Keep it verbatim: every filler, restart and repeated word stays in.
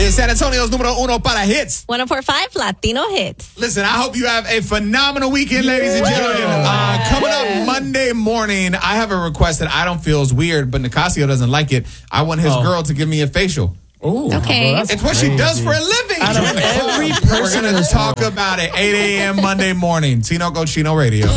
is San Antonio's numero uno para hits. one oh four point five Latino Hits. Listen, I hope you have a phenomenal weekend, ladies and gentlemen. Uh, coming up Monday morning, I have a request that I don't feel is weird, but Nicasio doesn't like it. I want his Oh. girl to give me a facial. Ooh, Okay. well, that's It's what crazy. she does for a living. Out of every We're person going in to this talk about it eight a.m. Monday morning. Tino Cochino Radio.